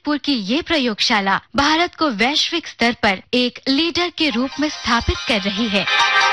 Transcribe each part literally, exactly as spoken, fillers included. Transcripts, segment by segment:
जमशेदपुर की ये प्रयोगशाला भारत को वैश्विक स्तर पर एक लीडर के रूप में स्थापित कर रही है।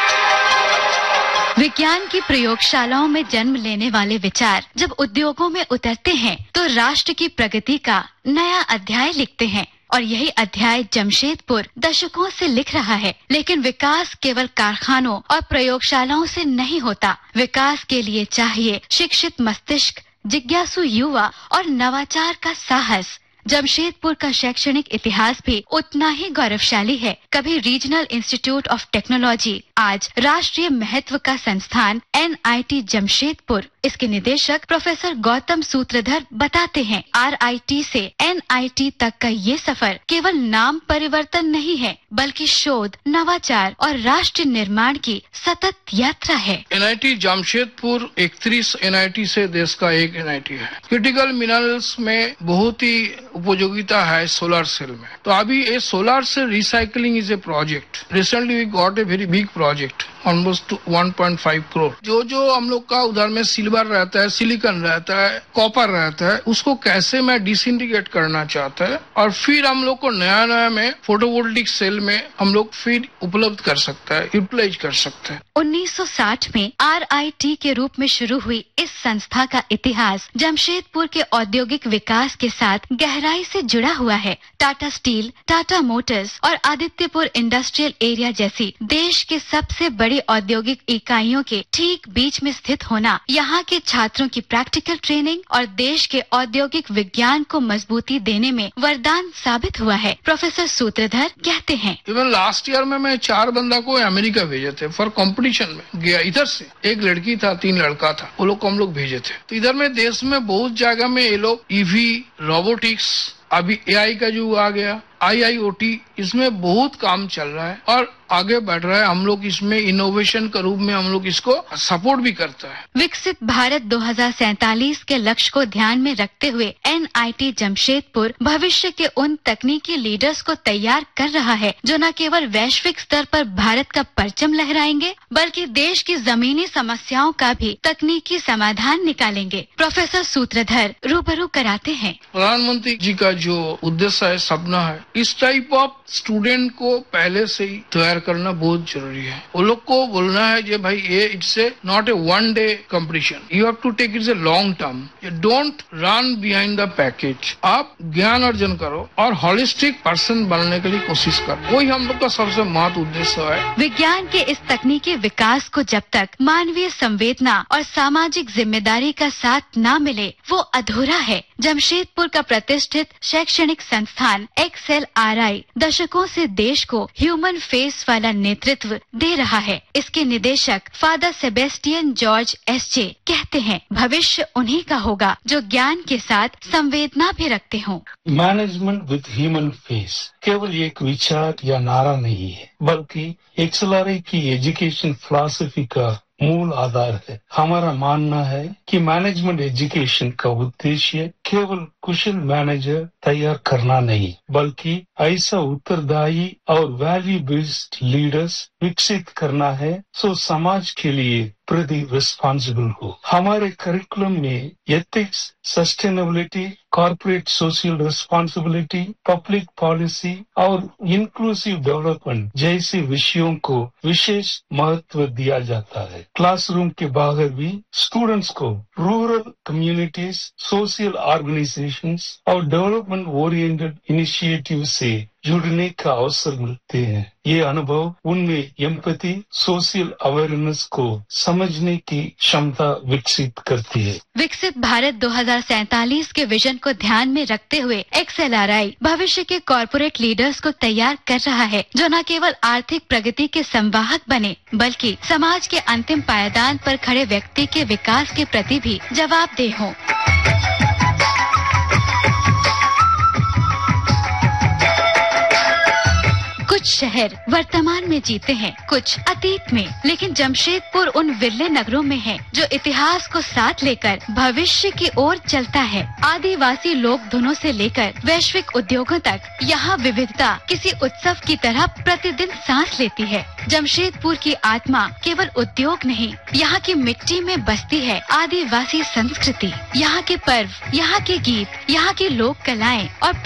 विज्ञान की प्रयोगशालाओं में जन्म लेने वाले विचार जब उद्योगों में उतरते हैं तो राष्ट्र की प्रगति का नया अध्याय लिखते हैं और यही अध्याय जमशेदपुर दशकों से लिख रहा है। लेकिन विकास केवल कारखानों और प्रयोगशालाओं से नहीं होता। विकास के लिए चाहिए शिक्षित मस्तिष्क, जिज्ञासु युवा और नवाचार का साहस। जमशेदपुर का शैक्षणिक इतिहास भी उतना ही गौरवशाली है। कभी रीजनल इंस्टीट्यूट ऑफ टेक्नोलॉजी, आज राष्ट्रीय महत्व का संस्थान एन आई टी जमशेदपुर। इसके निदेशक प्रोफेसर गौतम सूत्रधर बताते हैं, आर आई टी से एन आई टी तक का ये सफर केवल नाम परिवर्तन नहीं है, बल्कि शोध, नवाचार और राष्ट्र निर्माण की सतत यात्रा है। एन आई टी जमशेदपुर इकतीस एन आई टी से देश का एक एन आई टी है। क्रिटिकल मिनरल्स में बहुत ही उपयोगिता है सोलर सेल में। तो अभी ये solar cell recycling is a project. Recently we got a very big project almost one point five crore. जो जो हम लोग का उधर में सिल्वर रहता है, सिलिकॉन रहता है, कॉपर रहता है, उसको कैसे मैं डिसइंटीग्रेट करना चाहता है और फिर हम लोग को नया नया में फोटोवोल्टिक सेल में हम लोग फिर उपलब्ध कर सकता है, यूटिलाइज कर सकते हैं। उन्नीस सौ साठ में आर आई टी के रूप में शुरू हुई इस संस्था का इतिहास जमशेदपुर के औद्योगिक विकास के साथ गहराई से जुड़ा हुआ है। टाटा स्टील, टाटा मोटर्स और आदित्यपुर इंडस्ट्रियल एरिया जैसी देश के सबसे बड़ी औद्योगिक इकाइयों के ठीक बीच में स्थित होना यहाँ के छात्रों की प्रैक्टिकल ट्रेनिंग और देश के औद्योगिक विज्ञान को मजबूती देने में वरदान साबित हुआ है। प्रोफेसर सूत्रधर कहते हैं, इवन लास्ट ईयर में मैं चार बंदा को अमेरिका भेजे थे फॉर कंपटीशन में गया। इधर से एक लड़की था, तीन लड़का था, वो लोग को हम लोग भेजे थे। तो इधर में देश में बहुत जगह में ये लोग ईवी, रोबोटिक्स, अभी ए आई का जो आ गया, आई आई ओ टी, इसमें बहुत काम चल रहा है और आगे बढ़ रहा है। हम लोग इसमें इनोवेशन के रूप में हम लोग इसको सपोर्ट भी करता है। विकसित भारत दो हज़ार सैंतालीस के लक्ष्य को ध्यान में रखते हुए एन आई टी जमशेदपुर भविष्य के उन तकनीकी लीडर्स को तैयार कर रहा है जो न केवल वैश्विक स्तर पर भारत का परचम लहराएंगे, बल्कि देश की जमीनी समस्याओं का भी तकनीकी समाधान निकालेंगे। प्रोफेसर सूत्रधर रूबरू कराते हैं, प्रधानमंत्री जी का जो उद्देश्य है, सपना है, इस टाइप ऑफ स्टूडेंट को पहले से ही तैयार करना बहुत जरूरी है। वो लोग को बोलना है कि भाई ये it's a not a one day competition, you have to take it's a long term. You don't run behind the package. आप ज्ञान अर्जन करो और होलिस्टिक पर्सन बनने के लिए कोशिश करो। वही हम लोग का सबसे महत्व उद्देश्य है। विज्ञान के इस तकनीकी विकास को जब तक मानवीय संवेदना और सामाजिक जिम्मेदारी का साथ न मिले वो अधूरा है। जमशेदपुर का प्रतिष्ठित शैक्षणिक संस्थान एक्स एल आर आई दशकों से देश को ह्यूमन फेस वाला नेतृत्व दे रहा है। इसके निदेशक फादर सेबेस्टियन जॉर्ज एस जे कहते हैं, भविष्य उन्हीं का होगा जो ज्ञान के साथ संवेदना भी रखते हों। मैनेजमेंट विद ह्यूमन फेस केवल एक विचार या नारा नहीं है, बल्कि एक्स एल आर आई की एजुकेशन फिलॉसफी का मूल आधार है। हमारा मानना है कि मैनेजमेंट एजुकेशन का उद्देश्य केवल कुशल मैनेजर तैयार करना नहीं, बल्कि ऐसा उत्तरदायी और वैल्यू बेस्ड लीडर्स विकसित करना है जो समाज के लिए प्रति रिस्पॉन्सिबल हो। हमारे करिकुलम में ethics, sustainability, corporate social responsibility, public policy और इंक्लूसिव डेवलपमेंट जैसे विषयों को विशेष महत्व दिया जाता है। क्लासरूम के बाहर भी स्टूडेंट्स को रूरल कम्युनिटीज, सोशल ऑर्गेनाइजेशंस और डेवलपमेंट ओरिएंटेड इनिशिएटिव से जुड़ने का अवसर मिलते हैं। ये अनुभव उनमें एम्पैथी, सोशल अवेयरनेस को समझने की क्षमता विकसित करती है। विकसित भारत दो हज़ार सैंतालीस के विजन को ध्यान में रखते हुए एक्स एल आर आई भविष्य के कॉर्पोरेट लीडर्स को तैयार कर रहा है जो न केवल आर्थिक प्रगति के संवाहक बने, बल्कि समाज के अंतिम पायदान पर खड़े व्यक्ति के विकास के प्रति भी जवाबदेह हों। कुछ शहर वर्तमान में जीते हैं, कुछ अतीत में, लेकिन जमशेदपुर उन विरले नगरों में है जो इतिहास को साथ लेकर भविष्य की ओर चलता है। आदिवासी लोक धुनों से लेकर वैश्विक उद्योगों तक यहाँ विविधता किसी उत्सव की तरह प्रतिदिन सांस लेती है। जमशेदपुर की आत्मा केवल उद्योग नहीं, यहाँ की मिट्टी में बसती है आदिवासी संस्कृति। यहाँ के पर्व, यहाँ के गीत, यहाँ की लोक कलाएं और